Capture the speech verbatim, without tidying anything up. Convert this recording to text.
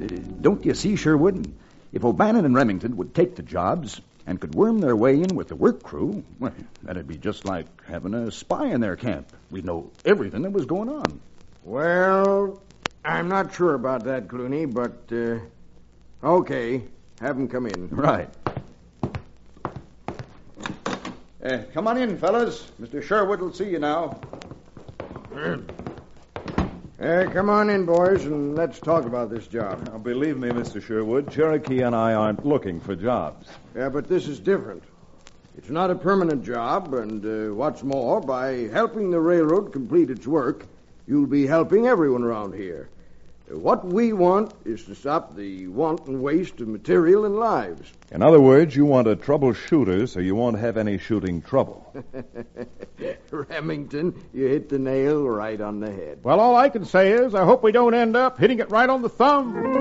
Uh, don't you see, Sherwood? If O'Bannon and Remington would take the jobs and could worm their way in with the work crew, well, that'd be just like having a spy in their camp. We'd know everything that was going on. Well, I'm not sure about that, Clooney, but, uh, okay, have them come in. Right. Uh, come on in, fellas. Mister Sherwood will see you now. Uh, come on in, boys, and let's talk about this job. Now, believe me, Mister Sherwood, Cherokee and I aren't looking for jobs. Yeah, but this is different. It's not a permanent job, and uh, what's more, by helping the railroad complete its work, you'll be helping everyone around here. Uh, what we want is to stop the wanton waste of material and lives. In other words, you want a troubleshooter so you won't have any shooting trouble. Remington, you hit the nail right on the head. Well, all I can say is I hope we don't end up hitting it right on the thumb.